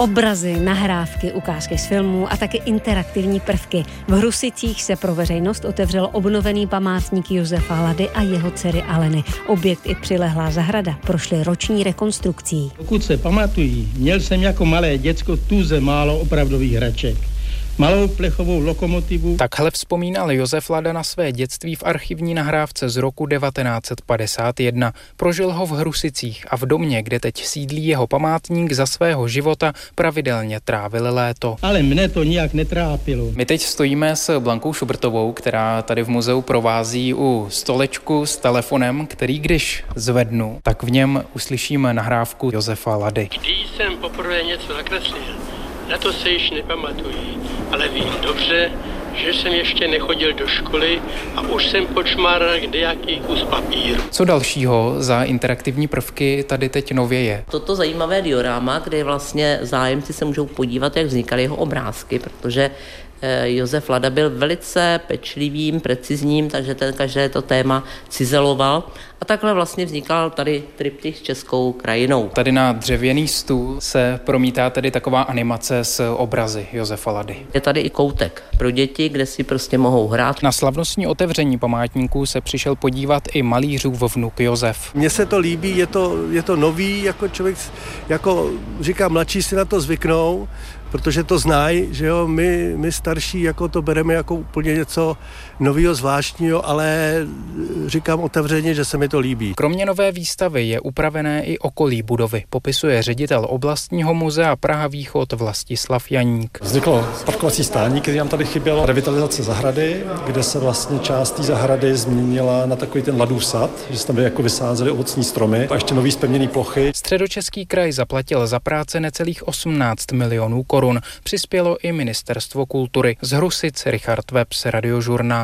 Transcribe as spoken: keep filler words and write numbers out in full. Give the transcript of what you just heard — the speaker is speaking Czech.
Obrazy, nahrávky, ukázky z filmů a taky interaktivní prvky. V Hrusicích se pro veřejnost otevřel obnovený památník Josefa Lady a jeho dcery Aleny. Objekt i přilehlá zahrada prošly roční rekonstrukcí. Pokud se pamatují, měl jsem jako malé děcko tuze málo opravdových hraček. Malou plechovou lokomotivu. Takhle vzpomínal Josef Lada na své dětství v archivní nahrávce z roku devatenáct set padesát jedna. Prožil ho v Hrusicích a v domě, kde teď sídlí jeho památník, za svého života pravidelně trávil léto. Ale mne to nijak netrápilo. My teď stojíme s Blankou Šubrtovou, která tady v muzeu provází u stolečku s telefonem, který když zvednu, tak v něm uslyším nahrávku Josefa Lady. Když jsem poprvé něco nakreslil, na to se již nepamatuji, ale vím dobře, že jsem ještě nechodil do školy a už jsem počmáral kdejaký kus papíru. Co dalšího za interaktivní prvky tady teď nově je? Toto zajímavé dioráma, kde vlastně zájemci se můžou podívat, jak vznikaly jeho obrázky, protože Josef Lada byl velice pečlivým, precizním, takže ten každé to téma cizeloval a takhle vlastně vznikal tady triptych s českou krajinou. Tady na dřevěný stůl se promítá tedy taková animace s obrazy Josefa Lady. Je tady i koutek pro děti, kde si prostě mohou hrát. Na slavnostní otevření památníků se přišel podívat i malířův vnuk Josef. Mně se to líbí, je to, je to nový, jako člověk, jako říká, mladší si na to zvyknou, protože to znají, že jo, my, my starší jako to bereme jako úplně něco nového, zvláštního, ale říkám otevřeně, že se mi to líbí. Kromě nové výstavy je upravené i okolí budovy, popisuje ředitel oblastního muzea Praha Východ Vlastislav Janík. Vzniklo parkovací stání, který nám tady chybělo, revitalizace zahrady, kde se vlastně část té zahrady změnila na takový ten ladův sad, že se tam jako vysázeli ovocní stromy a ještě nový zpevněný plochy. Středočeský kraj zaplatil za práce necelých osmnáct milionů korun. Přispělo i Ministerstvo kultury. Z Hrusic Richard Webs, Radiožurnál.